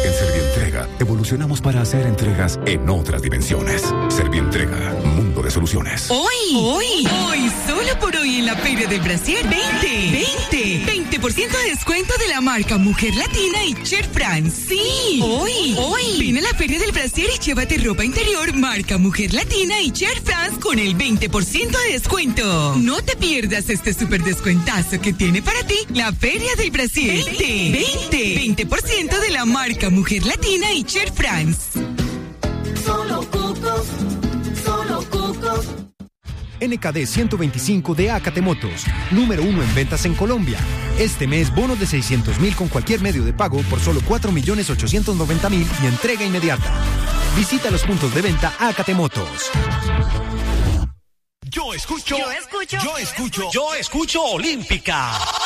En Servientrega, evolucionamos para hacer entregas en otras dimensiones. Servientrega, mundo de soluciones. Hoy, solo por hoy en la Feria del Brasier, 20% de descuento de la marca Mujer Latina y Cher France. Sí, hoy. Ven a la Feria del Brasier y llévate ropa interior marca Mujer Latina y Cher France con el 20% de descuento. No te pierdas este super descuentazo que tiene para ti la Feria del Brasier. 20% de la marca Mujer Latina y Cher France. Solo Cucos. NKD 125 de Acate Motos, número 1 en ventas en Colombia. Este mes, bonos de 600,000 con cualquier medio de pago por solo 4,890,000 y entrega inmediata. Visita los puntos de venta Acate Motos. Yo escucho Olímpica.